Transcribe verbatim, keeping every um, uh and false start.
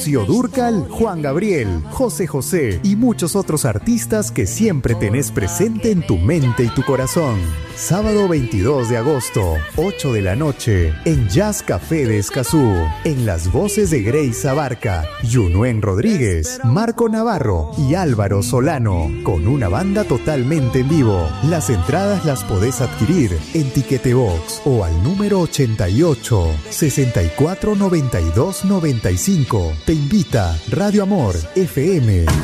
Rocío Dúrcal, Juan Gabriel, José José y muchos otros artistas que siempre tenés presente en tu mente y tu corazón. Sábado veintidós de agosto, ocho de la noche, en Jazz Café de Escazú, en las voces de Grace Abarca, Yunuen Rodríguez, Marco Navarro y Álvaro Solano, con una banda totalmente en vivo. Las entradas las podés adquirir en Tiquetebox o al número ochenta y ocho, sesenta y cuatro, noventa y dos, noventa y cinco. Te invita Radio Amor F M.